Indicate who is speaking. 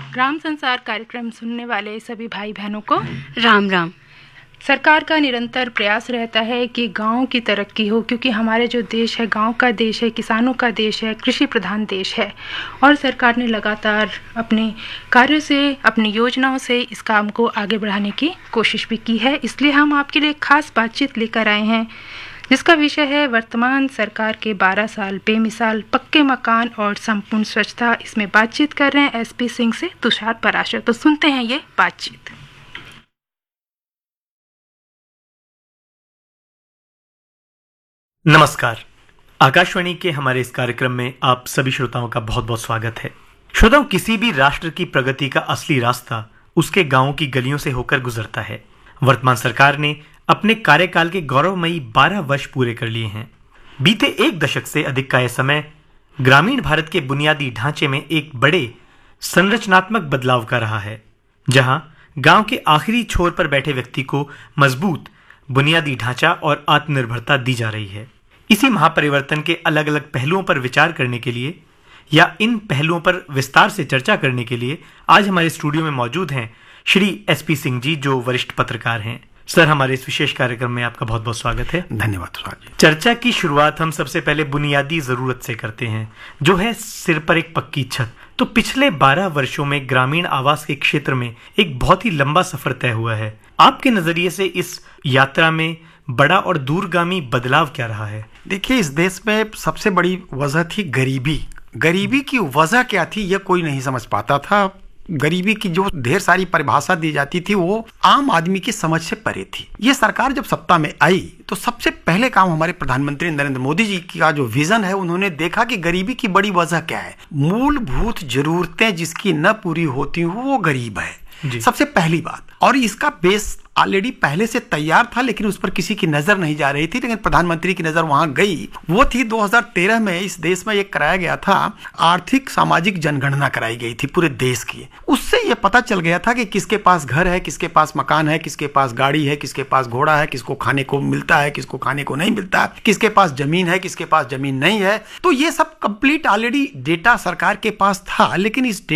Speaker 1: ग्राम संसार कार्यक्रम सुनने वाले सभी भाई बहनों को
Speaker 2: राम राम।
Speaker 1: सरकार का निरंतर प्रयास रहता है कि गांव की तरक्की हो, क्योंकि हमारे जो देश है गांव का देश है, किसानों का देश है, कृषि प्रधान देश है। और सरकार ने लगातार अपने कार्यों से, अपनी योजनाओं से इस काम को आगे बढ़ाने की कोशिश भी की है। इसलिए हम आपके लिए खास बातचीत लेकर आए हैं जिसका विषय है वर्तमान सरकार के 12 साल बेमिसाल पक्के मकान और संपूर्ण स्वच्छता। इसमें बातचीत कर रहे हैं एसपी सिंह से तुषार पराशर। तो सुनते हैं ये बातचीत।
Speaker 3: नमस्कार, आकाशवाणी के हमारे इस कार्यक्रम में आप सभी श्रोताओं का बहुत बहुत स्वागत है। श्रोताओं, किसी भी राष्ट्र की प्रगति का असली रास्ता उसके गांवों की गलियों से होकर गुजरता है। वर्तमान सरकार ने अपने कार्यकाल के गौरवमयी 12 वर्ष पूरे कर लिए हैं। बीते एक दशक से अधिक का यह समय ग्रामीण भारत के बुनियादी ढांचे में एक बड़े संरचनात्मक बदलाव का रहा है, जहां गांव के आखिरी छोर पर बैठे व्यक्ति को मजबूत बुनियादी ढांचा और आत्मनिर्भरता दी जा रही है। इसी महापरिवर्तन के अलग अलग पहलुओं पर विचार करने के लिए या इन पहलुओं पर विस्तार से चर्चा करने के लिए आज हमारे स्टूडियो में मौजूद हैं श्री एसपी सिंह जी, जो वरिष्ठ पत्रकार हैं। सर, हमारे इस विशेष कार्यक्रम में आपका बहुत बहुत स्वागत है।
Speaker 4: धन्यवाद सर जी।
Speaker 3: चर्चा की शुरुआत हम सबसे पहले बुनियादी जरूरत से करते हैं, जो है सिर पर एक पक्की छत। तो पिछले 12 वर्षों में ग्रामीण आवास के क्षेत्र में एक बहुत ही लंबा सफर तय हुआ है। आपके नजरिए से इस यात्रा में बड़ा और दूरगामी बदलाव क्या रहा है?
Speaker 4: देखिए, इस देश में सबसे बड़ी वजह थी गरीबी। गरीबी की वजह क्या थी यह कोई नहीं समझ पाता था। गरीबी की जो ढेर सारी परिभाषा दी जाती थी वो आम आदमी की समझ से परे थी। ये सरकार जब सत्ता में आई तो सबसे पहले काम हमारे प्रधानमंत्री नरेंद्र मोदी जी का जो विजन है, उन्होंने देखा कि गरीबी की बड़ी वजह क्या है। मूलभूत जरूरतें जिसकी न पूरी होती हो वो गरीब है, सबसे पहली बात। और इसका बेस ऑलरेडी पहले से तैयार था, लेकिन उस पर किसी की नजर नहीं जा रही थी। लेकिन प्रधानमंत्री की नजर वहां गई। वो थी 2013 में इस देश में एक कराया गया था, आर्थिक सामाजिक जनगणना कराई गई थी पूरे देश की। उससे ये पता चल गया था कि किसके पास घर है, किसके पास मकान है, किसके पास गाड़ी है, किसके पास घोड़ा है, किसको खाने को मिलता है, किसको खाने को नहीं मिलता, किसके पास जमीन है, किसके पास जमीन नहीं है। तो ये सब कंप्लीट ऑलरेडी डेटा सरकार के पास था। लेकिन इस